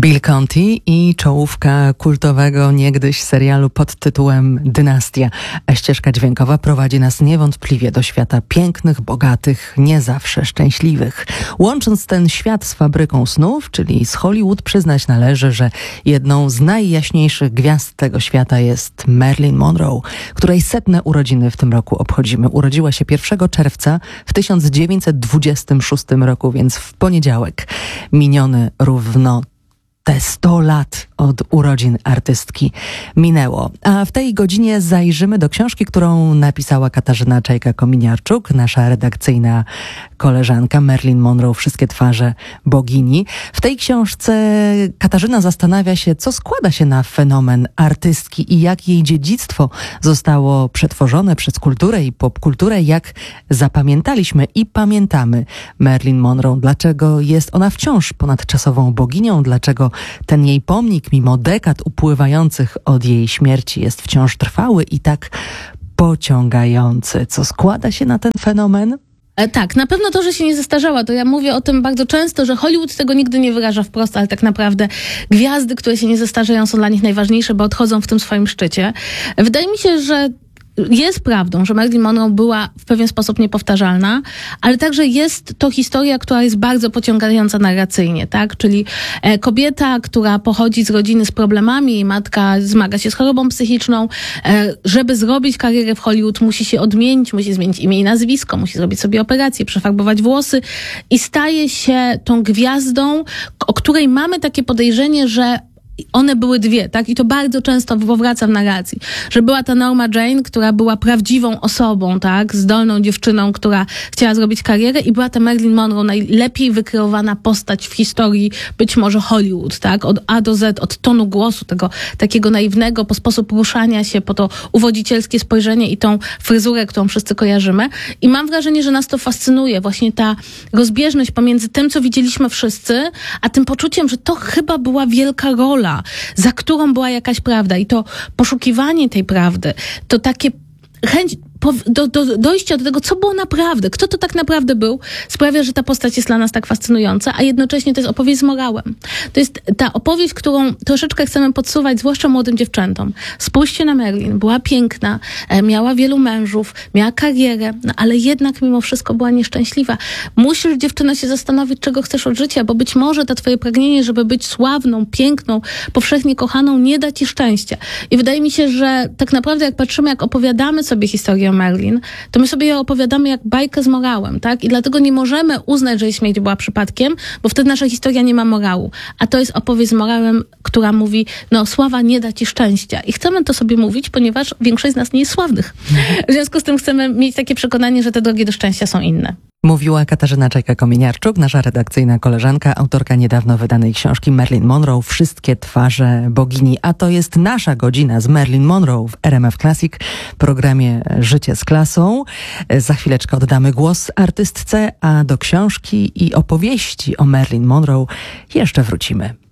Bill Conti i czołówka kultowego niegdyś serialu pod tytułem Dynastia. Ścieżka dźwiękowa prowadzi nas niewątpliwie do świata pięknych, bogatych, nie zawsze szczęśliwych. Łącząc ten świat z fabryką snów, czyli z Hollywood, przyznać należy, że jedną z najjaśniejszych gwiazd tego świata jest Marilyn Monroe, której 100. urodziny w tym roku obchodzimy. Urodziła się 1 czerwca w 1926 roku, więc w poniedziałek miniony równo te 100 lat od urodzin artystki minęło. A w tej godzinie zajrzymy do książki, którą napisała Katarzyna Czajka-Kominiarczuk, nasza redakcyjna koleżanka. Marilyn Monroe, Wszystkie twarze bogini. W tej książce Katarzyna zastanawia się, co składa się na fenomen artystki i jak jej dziedzictwo zostało przetworzone przez kulturę i popkulturę, jak zapamiętaliśmy i pamiętamy Marilyn Monroe. Dlaczego jest ona wciąż ponadczasową boginią? Dlaczego ten jej pomnik, mimo dekad upływających od jej śmierci, jest wciąż trwały i tak pociągający? Co składa się na ten fenomen? Tak, na pewno to, że się nie zestarzała, to ja mówię o tym bardzo często, że Hollywood tego nigdy nie wyraża wprost, ale tak naprawdę gwiazdy, które się nie zestarzeją, są dla nich najważniejsze, bo odchodzą w tym swoim szczycie. Wydaje mi się, że jest prawdą, że Marilyn Monroe była w pewien sposób niepowtarzalna, ale także jest to historia, która jest bardzo pociągająca narracyjnie, tak? Czyli kobieta, która pochodzi z rodziny z problemami, jej matka zmaga się z chorobą psychiczną, żeby zrobić karierę w Hollywood, musi się odmienić, musi zmienić imię i nazwisko, musi zrobić sobie operację, przefarbować włosy i staje się tą gwiazdą, o której mamy takie podejrzenie, że one były dwie, tak? I to bardzo często powraca w narracji, że była ta Norma Jane, która była prawdziwą osobą, tak? Zdolną dziewczyną, która chciała zrobić karierę, i była ta Marilyn Monroe, najlepiej wykreowana postać w historii być może Hollywood, tak? Od A do Z, od tonu głosu, tego takiego naiwnego, po sposób ruszania się, po to uwodzicielskie spojrzenie i tą fryzurę, którą wszyscy kojarzymy. I mam wrażenie, że nas to fascynuje, właśnie ta rozbieżność pomiędzy tym, co widzieliśmy wszyscy, a tym poczuciem, że to chyba była wielka rola, za którą była jakaś prawda, i to poszukiwanie tej prawdy, to takie chęć dojścia do tego, co było naprawdę, kto to tak naprawdę był, sprawia, że ta postać jest dla nas tak fascynująca, a jednocześnie to jest opowieść z morałem. To jest ta opowieść, którą troszeczkę chcemy podsuwać, zwłaszcza młodym dziewczętom. Spójrzcie na Marilyn, była piękna, miała wielu mężów, miała karierę, no ale jednak mimo wszystko była nieszczęśliwa. Musisz, dziewczyna, się zastanowić, czego chcesz od życia, bo być może to twoje pragnienie, żeby być sławną, piękną, powszechnie kochaną, nie da ci szczęścia. I wydaje mi się, że tak naprawdę jak patrzymy, jak opowiadamy sobie historię o Marilyn, to my sobie ją opowiadamy jak bajkę z morałem, tak? I dlatego nie możemy uznać, że jej śmierć była przypadkiem, bo wtedy nasza historia nie ma morału. A to jest opowieść z morałem, która mówi, no sława nie da ci szczęścia. I chcemy to sobie mówić, ponieważ większość z nas nie jest sławnych. W związku z tym chcemy mieć takie przekonanie, że te drogi do szczęścia są inne. Mówiła Katarzyna Czajka-Kominiarczuk, nasza redakcyjna koleżanka, autorka niedawno wydanej książki Marilyn Monroe, Wszystkie twarze bogini. A to jest nasza godzina z Marilyn Monroe w RMF Classic, programie Życie z klasą. Za chwileczkę oddamy głos artystce, a do książki i opowieści o Marilyn Monroe jeszcze wrócimy.